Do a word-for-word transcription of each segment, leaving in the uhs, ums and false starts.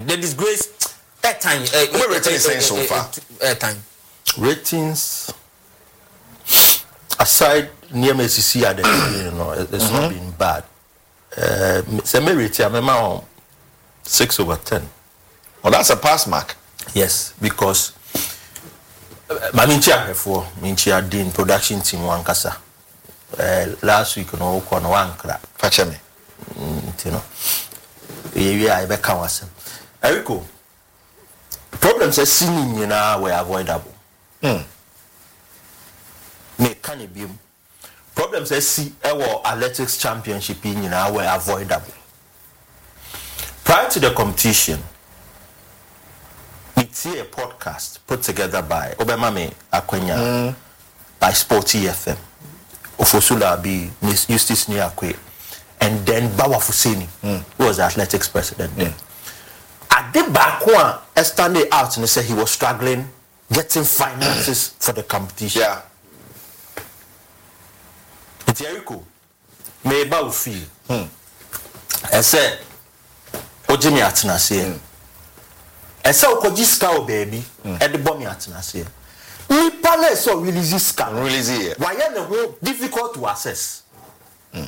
the disgrace at time. What ratings saying so far? At time. Ratings aside near M C C, you know, it's mm-hmm. not been bad. Uh, so my rating, I'm on six over ten. Well, that's a pass mark. Yes, because I mean, chair for me, chair in production team one kasa. Uh, last week, you know, on one crack. Fetch me. You know, yeah, I bet was. Eriko, problems are seen, you know, were avoidable. Hmm. Me can it be? Problems I see our athletics championship in you know were avoidable. Prior to the competition, it's a podcast put together by Obamame Akwenya mm. by Sporty F M, Ofosula B, Miss Eustace Niakwe, and then Bawa Fuseni, mm. who was the athletics president then. At the back one, standing out and said he was struggling getting finances for the competition. Yeah. It's Jericho. Me ba ufi. Hmm. I said, Ojimi atenase. I said, Okoji ska o baby. E de bomb atenase. Ni pale so release ska. Release here. Why na ho difficult to access. Hmm.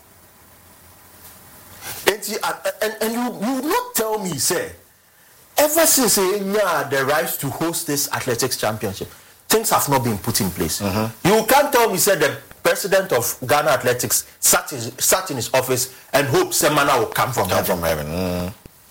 And, you, and and you you not tell me say ever since you had the right to host this athletics championship, things have not been put in place. Mm-hmm. You can't tell me say the president of Ghana Athletics sat in, sat in his office and hoped Semana will come from come heaven. From heaven. Mm.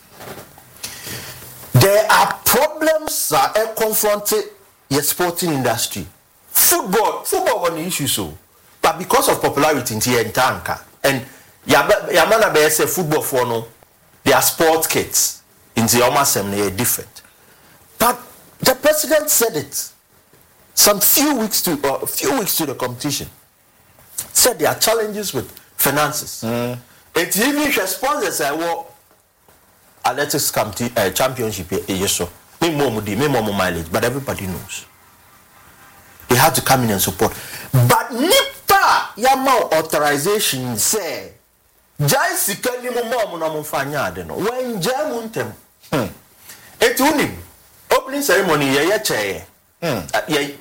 There are problems that are confronted the sporting industry. Football, football on the issue so, but because of popularity in the Tanka and Yamana Be say football for no, they are sport kits in the Omasem they are different. But the president said it some few weeks to uh, a few weeks to the competition. Said there are challenges with finances. Mm. It even sponsors a war athletics uh, championship yes so me more me more mileage, but everybody knows they have to come in and support. But nipa yama authorization say jai sikani mo mo na mo fanya ade no when jamu ntem hmm et unim opening ceremony ye ye che hmm ye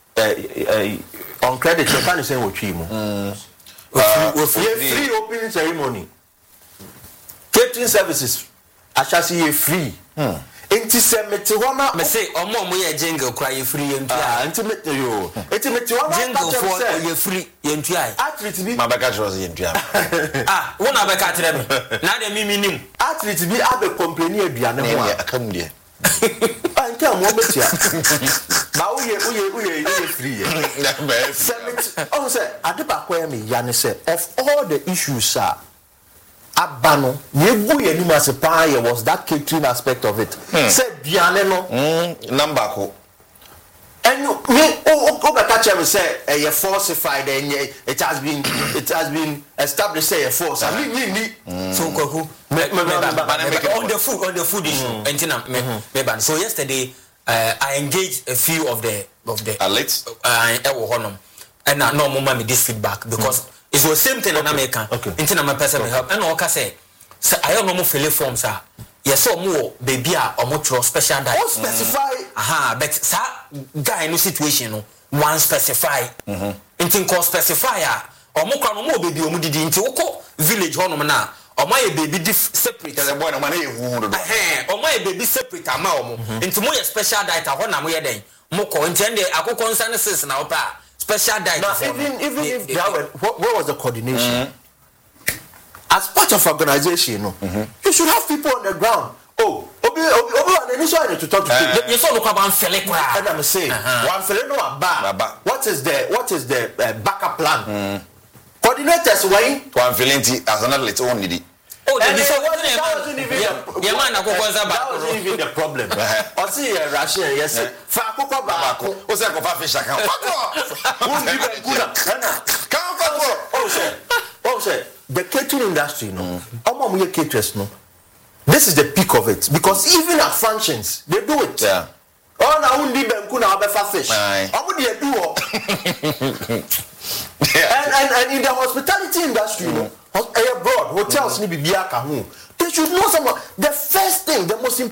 uh, on credit you can say what you mm uh, free opening ceremony catering services ashasi ye free hmm enti se mete hona me say omo omo ye jingle cry ye free yentua ah enti mete yo enti mete hona jingle for ye free yentua athlete bi mabeka chose yentua ah wona beka tire me na de mimi nim athlete bi abe complain aduane ho a akam de ah nke am wo betia na uye uye uye uye free ye summit oh say adeba kwa me ya ne say of all the issues are abano yegu ye ni masepa ye was that catering aspect of it say biane no mm number ko and me o o be catch me say e falsified and it has been it has been established say a false I mean ni so kwaku on the food on the food issue entina me me so yesterday uh, I engaged a few of the of the athletes uh e wo honom and na no mama me this feedback because mm. it's the same thing in America entina my person help and o ka say say I don't know fill forms ah yes o mo baby a o mo tro special diet o specify aha but sa guy no situation no one specify mhm entin ko specify a o mo kwa no mo baby o mo didi nti wo village honom na o mo ye baby diff separate the boy no man ye hu do eh o mo ye baby separate ama o mo nti mo ye special diet a ho na mo ye den mo ko nti ende akoko nsa ne sis na wo pa special diet now, even even the, if the, there were what, what was the coordination mm-hmm. as part of organization you know mm-hmm. you should have people on the ground oh obi obi obi an initial to talk to people you saw look about fele kwa and I'm saying one fele no aba what is the what is the uh, backup plan mm. coordinators why one feeling as an athlete only di oh the before that wasn't even yeah man akoko nza ba that wasn't even the problem o see Russia yes fa akoko ba ko o say ko fa fish account who give them kuna come come oh say oh say the catering industry you know omo mo caterers no this is the peak of it because even at functions they do it yeah oh na undi benku na obefa fish omo dey do o and, and and in the hospitality industry you know abroad hotels ni bibia ka ho they should know some the first thing the most